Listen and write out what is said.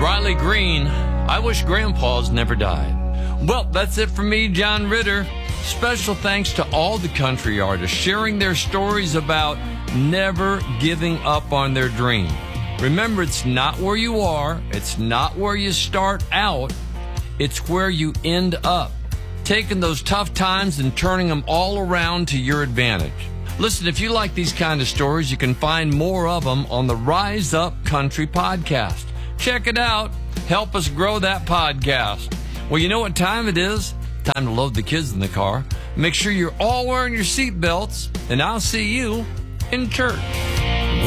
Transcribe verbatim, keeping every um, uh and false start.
Riley Green, I wish grandpas never died. Well, that's it for me, John Ritter. Special thanks to all the country artists sharing their stories about never giving up on their dream. Remember, it's not where you are, it's not where you start out, it's where you end up. Taking those tough times and turning them all around to your advantage. Listen, if you like these kind of stories, you can find more of them on the Rise Up Country podcast. Check it out. Help us grow that podcast. Well, you know what time it is? Time to load the kids in the car. Make sure you're all wearing your seatbelts, and I'll see you in church.